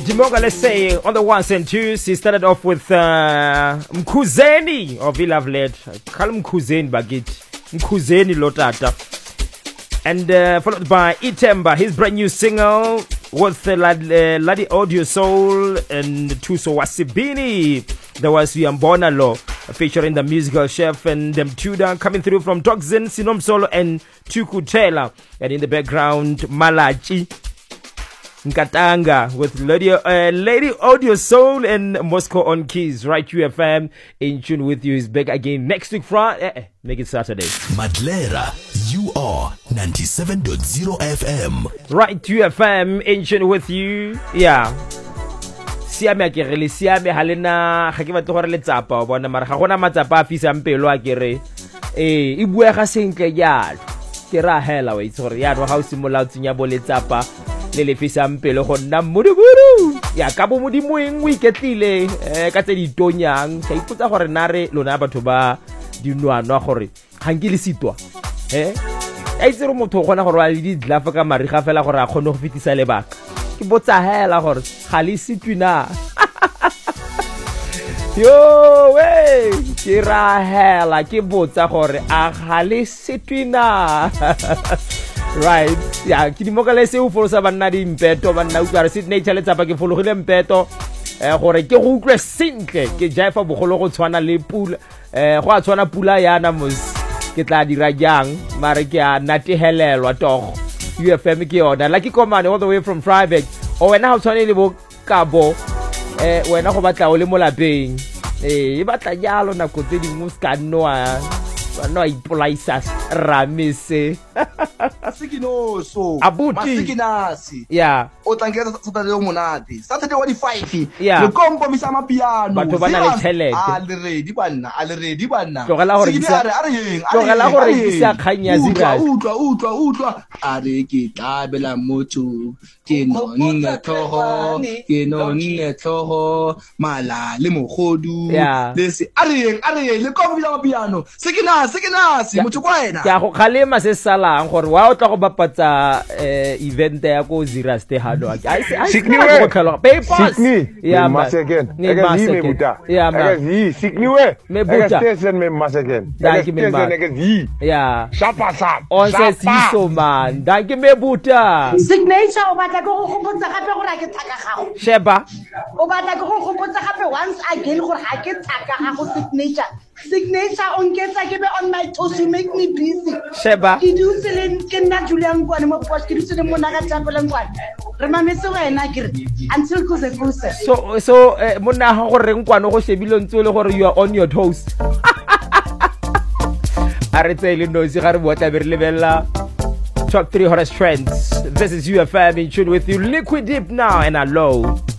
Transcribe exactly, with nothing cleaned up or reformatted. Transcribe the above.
Dimoga, let's say, on the ones and twos, he started off with uh, Mkhuzeni of Ilavlet. Call him Mkhuzeni Bagit. Mkhuzeni Lotata. And uh, followed by Itemba, his brand new single with uh, Lad, uh, Ladi Audio Soul and Tuso Wasibini. There was Yambona Lo featuring the musical chef and them Tudor coming through from Toxin, Sinom Solo and Tuku Taylor. And in the background, Malachi Nkatanga with Lady, uh, Lady Audio Soul and Moscow on keys. Right, U F M in tune with you is back again next week Friday. Eh, make it Saturday. Madlera, you are ninety-seven point zero F M. Right, U F M in tune with you. Yeah. Siame a kere le siame halena ga ke batla gore le tsapa o bona mara ga gona matsapa a fisa mpelo a kere eh e bua ga sentle jalo ke ra hela wa itse gore ya no ga o simola o tsenya bo le tsapa le le fisa mpelo go nna modiburu ya ka bo modimoeng o iketlile eh ka tse di tonyang ga ipotsa gore nare lona batho ba dinwanwa gore ga nke le sitwa eh a itse re motho gona gore wa le di dlafa ka mari ga fela gore a khone go fitisa lebaka ke botsa hela gore ga le sitwina yo we ke ra hela ke botsa gore a ga le sitwina right ya ke di mogale se o folosa banna di impeto banna u tsare sit nature le tsapa ke fologile impeto eh gore ke go utlwe sentle ke jaifa bogolo go tshwana le pula eh go a tshwana pula yana mos ke tla dira jang mare ke a natehelelwa togo U F M ke yona Lucky Command all the way from Freiburg o wena ha tshwane le bo kabo eh wena go batla o le mo lapeng eh e batla jalo na go tse di muskanoa no ipolaisa ramise Sikinoso Abuti Masikinasi yeah o tlankela Saturday o monate Saturday wa di five yeah le kompo misa mapiano batho bana le thelete a le ready banna a le ready banna tlogela gore ke are are yeng tlogela gore ke sa khanya zira utwa utwa utwa are ke tabela motho ke no nne tlhogo ke no nne tlhogo mala le mogodu le se are yeng are yeng le kompo misa mapiano Sikina Sikinasi motho kwa ena ke a go khalema se salang gore wa o tla go bapatsa eh event ya go zira ste hado I Sikniwe go khalo papers yeah maseken ega zi me buta yeah ega zi Sikniwe me buta station me maseken ega station ega zi yeah sapa sap on se siso man danke me buta signature o batla go go gopotsa gape gore a ke thaka gago sheba o batla go go gopotsa gape once again gore ha ke thaka gago signature signature on ketsa ke be on my toes you make me busy sheba ke dutse le ke nna Julian kwane mo post ke dutse le mona ga tshapela kwane re mametse wena ke re until kuze kuze so so monna ha go reng kwane go shebile ntse le gore you are on your toes are tsele no se ga re botla be re lebella top three hottest trends. This is U F M in tune with you. Liquid Deep now and I low.